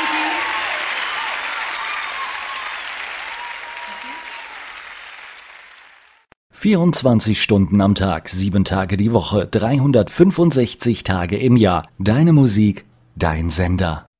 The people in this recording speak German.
you. 24 Stunden am Tag, 7 Tage die Woche, 365 Tage im Jahr. Deine Musik, dein Sender.